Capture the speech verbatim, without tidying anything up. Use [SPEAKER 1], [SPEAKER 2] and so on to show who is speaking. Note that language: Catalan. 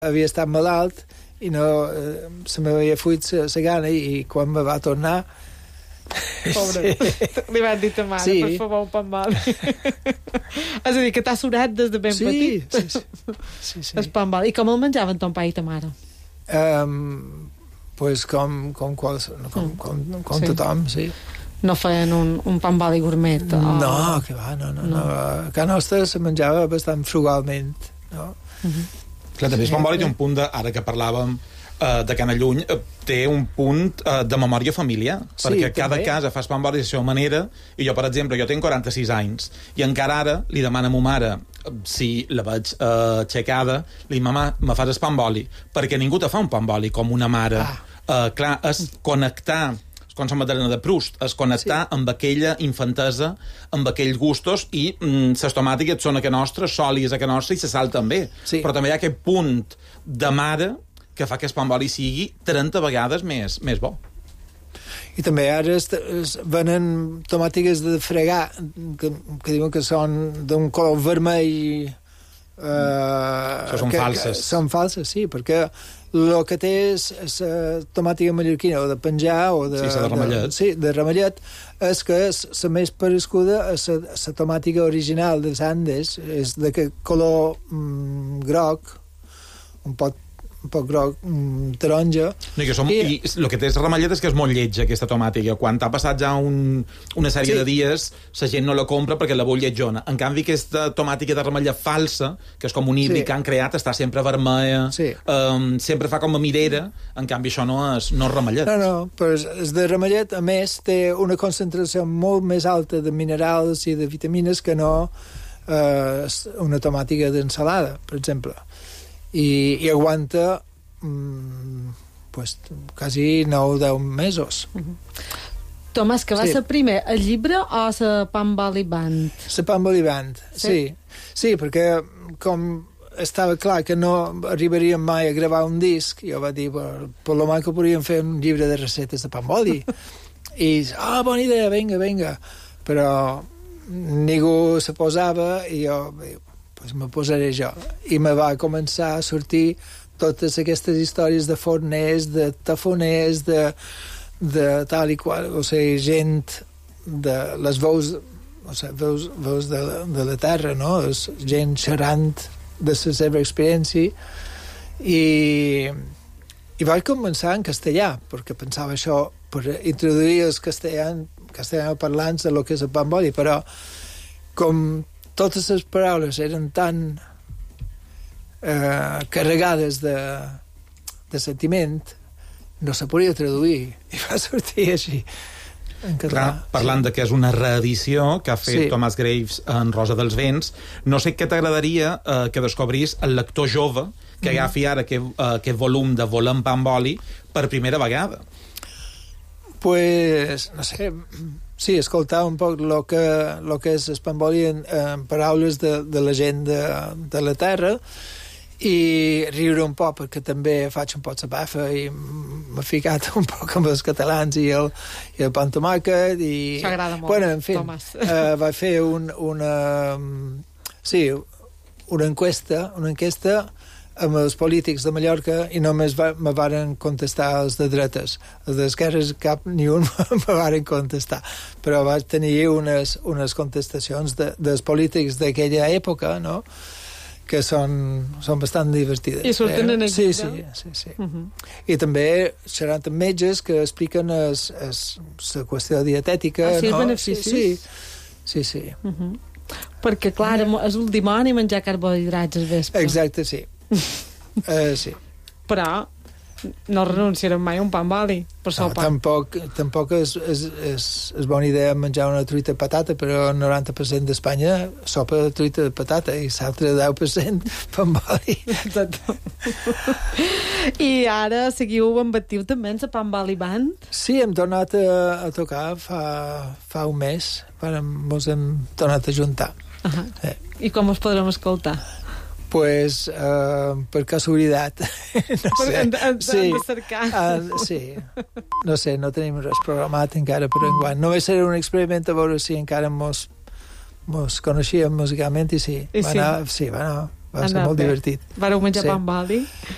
[SPEAKER 1] havia estat malalt i no, eh, se m'havia fuit la gana i quan me va tornar...
[SPEAKER 2] Pobre, sí. Li van dir a mare, sí. Per favor, un pamboli. És a dir, que t'ha surat des de ben
[SPEAKER 1] sí,
[SPEAKER 2] petit.
[SPEAKER 1] Sí, sí, sí, sí.
[SPEAKER 2] El pamboli. I com el menjaven ton pare i ta mare?
[SPEAKER 1] Um, pues com, com, qual, com, mm. com, com sí. Tothom, sí.
[SPEAKER 2] No feien un, un pamboli gourmet? O...
[SPEAKER 1] No, que va, no, no. no. no. A casa nostra se menjava bastant frugalment, no?
[SPEAKER 2] Uh-huh.
[SPEAKER 3] Clar, també el pamboli té un punt de, ara que parlàvem uh, de Cana Lluny, uh, té un punt uh, de memòria familiar, sí, perquè cada també. Casa fa pamboli de la seva manera, i jo, per exemple, jo tinc quaranta-sis anys, i encara ara li demano a ma mare, si la veig uh, aixecada, li dic, mama, me fas el pamboli, perquè ningú te fa un pamboli com una mare. Ah. Uh, clar, és connectar com la Madalena de Proust, es connectar sí. amb aquella infantesa, amb aquells gustos, i mm, les tomàtiques són a casa nostra, sòlies a casa nostra, i se sal també. Sí. Però també hi ha aquest punt de mare que fa que el pamboli sigui trenta vegades més, més bo.
[SPEAKER 1] I també ara es, es venen tomàtiques de fregar, que, que diuen que són d'un color vermell... Uh,
[SPEAKER 3] Això són
[SPEAKER 1] que,
[SPEAKER 3] falses.
[SPEAKER 1] Que són falses, sí, perquè el que té és la tomàtica mallorquina, o de penjar, o de...
[SPEAKER 3] Sí, de ramellet.
[SPEAKER 1] De, sí, de ramellet, és que és la més parescuda a la tomàtica original dels Andes, és d'aquest color mm, groc, un poc un poc groc, mm, taronja.
[SPEAKER 3] No, i, que som, I... i el que té és ramellet és que és molt lletja, aquesta tomàtica. Quan t'ha passat ja un, una sèrie sí. de dies, la gent no la compra perquè la vol lletjona. En canvi, aquesta tomàtica de ramellet falsa, que és com un híbrid sí. que han creat, està sempre vermella, sí. um, sempre fa com a mirera, en canvi això no és, no és ramellet.
[SPEAKER 1] No, no, però és de ramellet, a més, té una concentració molt més alta de minerals i de vitamines que no eh, una tomàtica d'ensalada, per exemple. I, i aguanta mm, pues, quasi nou o deu mesos.
[SPEAKER 2] Uh-huh. Tomàs, que va sí. ser primer el llibre o la Pamboli Band?
[SPEAKER 1] La Pamboli Band, sí. sí. Sí, perquè com estava clar que no arribaríem mai a gravar un disc, jo va dir, per, per lo mal que podríem fer un llibre de receptes de Pamboli. I, ah, oh, bona idea, vinga, vinga. Però ningú se posava i jo... pues me posaré jo. I me va començar a sortir totes aquestes històries de forners, de tafoners, de, de tal i qual, o sigui, gent de les veus, o sigui, veus, veus de, de la terra, no? És gent xerrant de la seva experiència i, i vaig començar en castellà, perquè pensava això per introduir els castellà, castellà parlants de lo que és el pamboli, però com totes les paraules eren tan eh, carregades de, de sentiment, no se podia traduir, i va sortir així en català.
[SPEAKER 3] Clar, parlant sí. de que és una reedició que ha fet
[SPEAKER 1] sí.
[SPEAKER 3] Thomas Graves en Rosa dels Vents, no sé què t'agradaria eh, que descobrís el lector jove que mm-hmm. agafi ara aquest, uh, aquest volum de Volem Pamboli per primera vegada.
[SPEAKER 1] Pues, no sé... Sí, escoltar un poc el que, lo que és el pamboli en, en paraules de, de la gent de, de la terra i riure un poc, perquè també faig un poc de bafa i m'he ficat un poc amb els catalans i el, i el pan tomàquet i...
[SPEAKER 2] S'agrada molt,
[SPEAKER 1] bueno, en fi,
[SPEAKER 2] Tomàs.
[SPEAKER 1] Uh, vaig fer un, una... Sí, una enquesta, una enquesta amb els polítics de Mallorca i només va, me varen contestar els de dretes. Els d'esquerres cap ni un me varen contestar. Però vaig tenir unes, unes contestacions de, dels polítics d'aquella època, no?, que són, són bastant divertides.
[SPEAKER 2] I surten
[SPEAKER 1] eh?
[SPEAKER 2] en el
[SPEAKER 1] sí,
[SPEAKER 2] llibre?
[SPEAKER 1] Sí, sí, sí.
[SPEAKER 2] Uh-huh.
[SPEAKER 1] I també xerrant amb metges que expliquen la qüestió dietètica.
[SPEAKER 2] Ah, sí,
[SPEAKER 1] no?
[SPEAKER 2] els beneficis?
[SPEAKER 1] Sí, sí, sí.
[SPEAKER 2] Uh-huh. Perquè, clar, és el dimoni menjar carbohidrats al vespre.
[SPEAKER 1] Exacte, sí. uh, sí.
[SPEAKER 2] Però no renunciarem mai a un pamboli per sopar.
[SPEAKER 1] No, tampoc, tampoc és, és, és, és bona idea menjar una truita de patata, però el noranta per cent d'Espanya sopa de truita de patata i l'altre deu per cent pamboli.
[SPEAKER 2] Exacte. I ara seguiu amb actiu també en la Pamboli Band?
[SPEAKER 1] Sí, hem tornat a, a tocar fa, fa un mes, ens hem tornat a juntar.
[SPEAKER 2] Uh-huh.
[SPEAKER 1] Eh.
[SPEAKER 2] I com us podrem escoltar?
[SPEAKER 1] Pues, uh, per casualitat. No sé.
[SPEAKER 2] Han, han,
[SPEAKER 1] sí.
[SPEAKER 2] han de cercar.
[SPEAKER 1] Uh, sí. No sé, no tenim res programat encara, però enguany. Només serà un experiment a veure si encara mos, mos coneixíem musicalment i sí.
[SPEAKER 2] I
[SPEAKER 1] va
[SPEAKER 2] sí.
[SPEAKER 1] anar, sí, va anar, va ser molt bé. Divertit.
[SPEAKER 2] Vareu menjar
[SPEAKER 1] sí.
[SPEAKER 2] pamboli?